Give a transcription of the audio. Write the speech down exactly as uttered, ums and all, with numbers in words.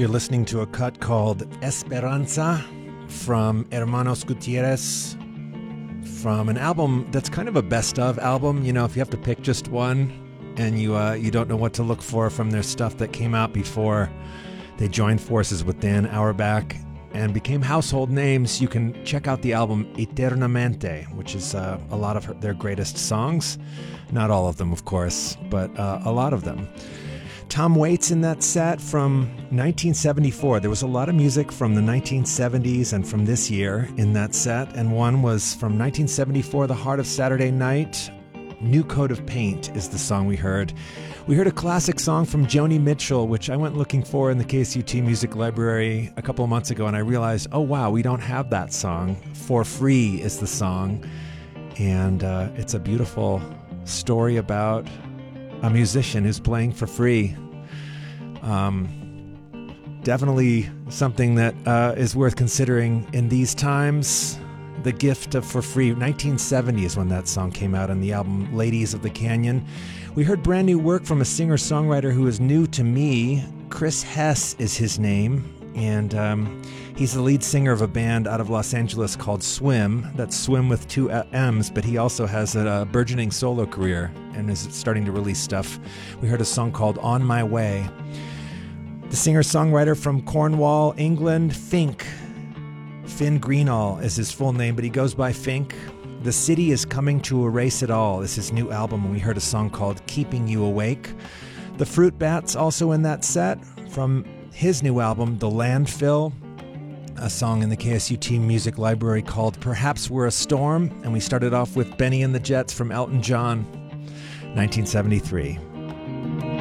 You're listening to a cut called Esperanza from Hermanos Gutierrez, from an album that's kind of a best-of album. You know, if you have to pick just one and you uh, you don't know what to look for from their stuff that came out before they joined forces with Dan Auerbach and became household names, you can check out the album Eternamente, which is uh, a lot of her, their greatest songs. Not all of them, of course, but uh, a lot of them. Tom Waits in that set from nineteen seventy-four. There was a lot of music from the nineteen seventies and from this year in that set, and one was from nineteen seventy-four, The Heart of Saturday Night. New Coat of Paint is the song we heard. We heard a classic song from Joni Mitchell, which I went looking for in the K S U T Music Library a couple of months ago, and I realized, oh wow, we don't have that song. For Free is the song, and uh, it's a beautiful story about a musician who's playing for free. Um, definitely something that uh, is worth considering in these times. The gift of For Free. nineteen seventy is when that song came out on the album Ladies of the Canyon. We heard brand new work from a singer-songwriter who is new to me. Chris Hess is his name, and um, he's the lead singer of a band out of Los Angeles called Swim. That's Swim with two M's, but he also has a burgeoning solo career and is starting to release stuff. We heard a song called On My Way. The singer-songwriter from Cornwall, England, Fink. Finn Greenall is his full name, but he goes by Fink. The City is Coming to Erase It All is his new album, and we heard a song called Keeping You Awake. The Fruit Bats also in that set from his new album, The Landfill, a song in the K S U T Music Library called Perhaps We're a Storm, and we started off with Benny and the Jets from Elton John, nineteen seventy-three.